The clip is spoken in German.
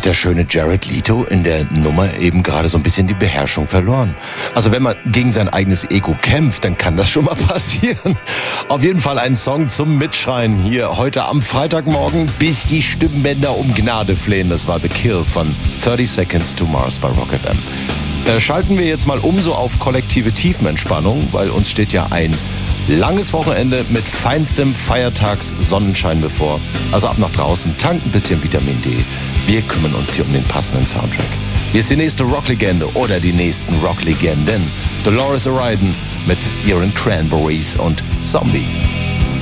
hat der schöne Jared Leto in der Nummer eben gerade so ein bisschen die Beherrschung verloren. Also wenn man gegen sein eigenes Ego kämpft, dann kann das schon mal passieren. Auf jeden Fall ein Song zum Mitschreien hier heute am Freitagmorgen, bis die Stimmbänder um Gnade flehen. Das war The Kill von 30 Seconds to Mars bei Rock FM. Schalten wir jetzt mal so auf kollektive Tiefenentspannung, weil uns steht ja ein langes Wochenende mit feinstem Feiertags-Sonnenschein bevor. Also ab nach draußen, tankt ein bisschen Vitamin D. Wir kümmern uns hier um den passenden Soundtrack. Hier ist die nächste Rocklegende oder die nächsten Rocklegenden. Dolores O'Riordan mit ihren Cranberries und Zombie.